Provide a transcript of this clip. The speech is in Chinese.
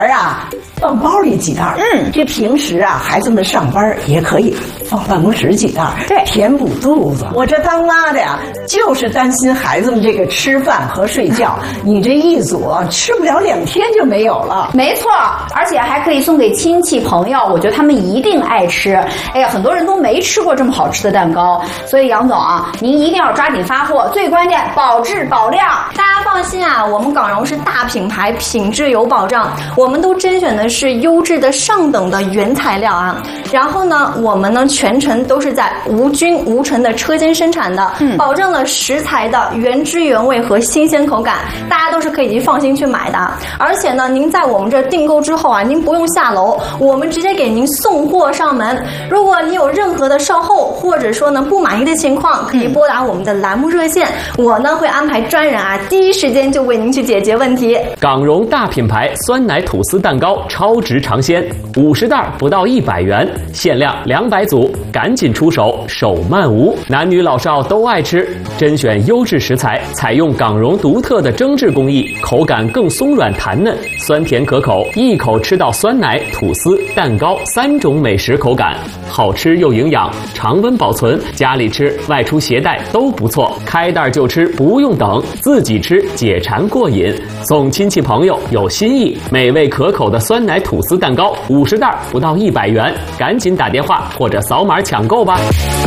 啊，放包里几袋。这平时啊，孩子们上班也可以放办公室几袋， 对， 填补肚子。我这当妈的呀，就是担心孩子们这个吃饭和睡觉，你这一组吃不了2天就没有了。 没错，而且还可以送给亲戚朋友，我觉得他们一定爱吃。哎呀，很多人都没吃过这么好吃的蛋糕，所以杨总啊，您一定要抓紧发货，最关键保质保量。 大家放心啊，我们港荣是大品牌，品质有保障，我们都甄选的是优质的上等的原材料啊。然后呢，我们呢全程都是在无菌无尘的车间生产的，保证了食材的原汁原味和新鲜口感，大家都是可以放心去买的。而且呢，您在我们这订购之后啊，您不用下楼，我们直接给您送货上门。如果你有任何的售后或者说呢不满意的情况，可以拨打我们的栏目热线，我呢会安排专人啊，第一时间就为您去解决问题。 港荣大品牌酸奶吐司蛋糕超值尝鲜，50袋不到100元，限量200组，赶紧出手，手慢无。男女老少都爱吃，甄选优质食材，采用港荣独特的蒸制工艺，口感更松软弹嫩，酸甜可口，一口吃到酸奶、吐司、蛋糕3种美食口感，好吃又营养，常温保存，家里吃、外出携带都不错。开袋就吃，不用等，自己吃解馋过瘾。送亲戚朋友有新意，美味可口的酸奶吐司蛋糕50袋不到100元，赶紧打电话或者扫码抢购吧。